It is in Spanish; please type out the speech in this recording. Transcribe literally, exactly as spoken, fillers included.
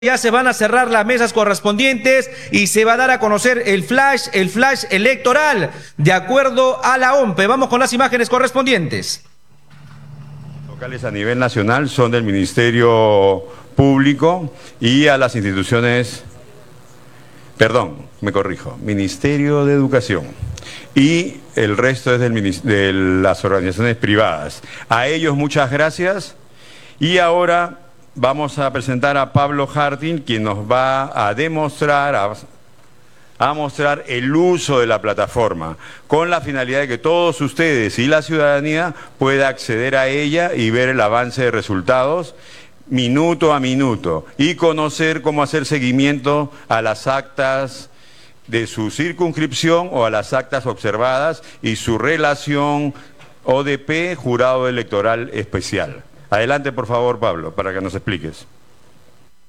Ya se van a cerrar las mesas correspondientes y se va a dar a conocer el flash, el flash electoral, de acuerdo a la O M P E. Vamos con las imágenes correspondientes. Locales a nivel nacional son del Ministerio Público y a las instituciones, perdón, me corrijo, Ministerio de Educación. Y el resto es del, de las organizaciones privadas. A ellos muchas gracias. Y ahora vamos a presentar a Pablo Harting, quien nos va a demostrar, a, a mostrar el uso de la plataforma, con la finalidad de que todos ustedes y la ciudadanía pueda acceder a ella y ver el avance de resultados minuto a minuto y conocer cómo hacer seguimiento a las actas de su circunscripción o a las actas observadas y su relación O D P, Jurado Electoral Especial. Adelante, por favor, Pablo, para que nos expliques.